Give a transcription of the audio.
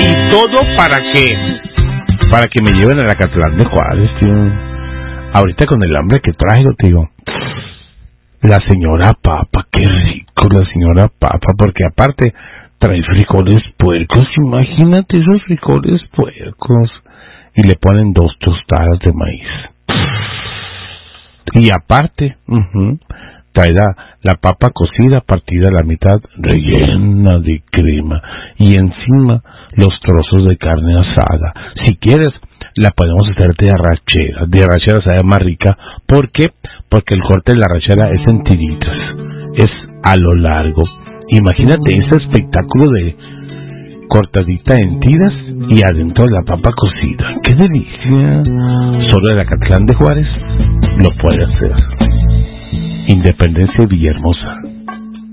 ¿Y todo para qué? Para que me lleven a la Acatlán de Juárez, tío. Ahorita con el hambre que traigo, tío. La señora papa, qué rico la señora papa, porque aparte trae frijoles puercos, imagínate esos frijoles puercos. Y le ponen 2 tostadas de maíz. Y aparte, trae la papa cocida partida a la mitad, rellena de crema. Y encima los trozos de carne asada. Si quieres, la podemos hacer de arrachera. De arrachera sabe más rica. ¿Por qué? Porque el corte de la arrachera es en tiritas. Es a lo largo. Imagínate ese espectáculo de cortadita en tiras y adentro la papa cocida. ¡Qué delicia! Solo el Acatlán de Juárez lo puede hacer. Independencia y Villahermosa.